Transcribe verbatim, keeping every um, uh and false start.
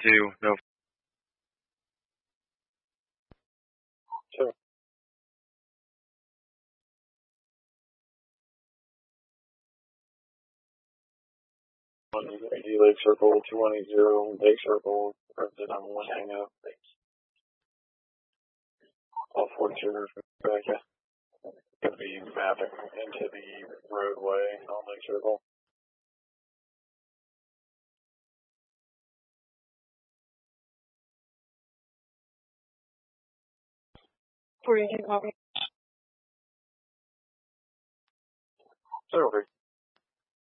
two, no. Sure. one eighty Lake Circle, two one eight zero Lake Circle, resident on one hang up. All four tuners back. Going to be mapping into the roadway on Lake Circle. four eighteen copy. Sir, over.